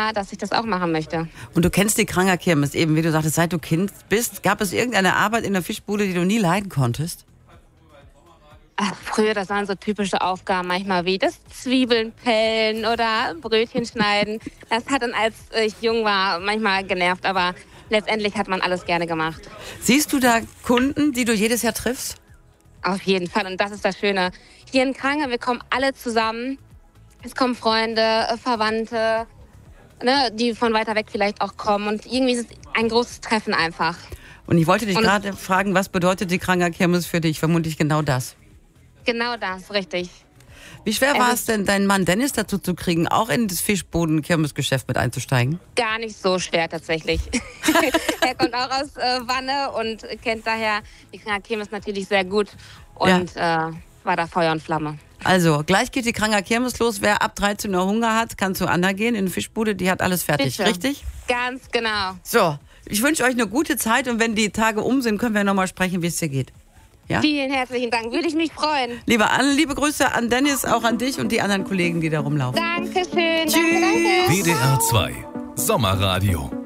klar, dass ich das auch machen möchte. Und du kennst die Kranger Kirmes eben, wie du sagtest, seit du Kind bist. Gab es irgendeine Arbeit in der Fischbude, die du nie leiden konntest? Ach, früher, das waren so typische Aufgaben manchmal wie das Zwiebeln pellen oder Brötchen schneiden. Das hat dann, als ich jung war, manchmal genervt, aber letztendlich hat man alles gerne gemacht. Siehst du da Kunden, die du jedes Jahr triffst? Auf jeden Fall, und das ist das Schöne. Hier in Kranger, wir kommen alle zusammen. Es kommen Freunde, Verwandte, ne, die von weiter weg vielleicht auch kommen. Und irgendwie ist es ein großes Treffen einfach. Und ich wollte dich gerade fragen, was bedeutet die Kranger Kirmes für dich? Vermutlich genau das. Genau das, richtig. Wie schwer war es denn, deinen Mann Dennis dazu zu kriegen, auch in das Fischboden-Kirmesgeschäft mit einzusteigen? Gar nicht so schwer tatsächlich. Er kommt auch aus Wanne und kennt daher die Kranger Kirmes natürlich sehr gut und war da Feuer und Flamme. Also, gleich geht die Kranger Kirmes los. Wer ab 13 Uhr Hunger hat, kann zu Anna gehen in die Fischbude. Die hat alles fertig, Bitte. Richtig? Ganz genau. So, ich wünsche euch eine gute Zeit und wenn die Tage um sind, können wir nochmal sprechen, wie es dir geht. Ja? Vielen herzlichen Dank, würde ich mich freuen. Liebe Anne, liebe Grüße an Dennis, auch an dich und die anderen Kollegen, die da rumlaufen. Dankeschön. Tschüss. Danke. WDR 2 Sommerradio.